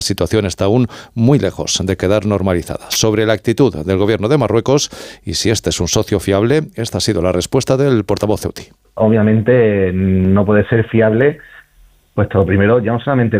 La situación está aún muy lejos de quedar normalizada. Sobre la actitud del gobierno de Marruecos y si este es un socio fiable, esta ha sido la respuesta del portavoz ceutí. Obviamente no puede ser fiable, puesto primero ya no solamente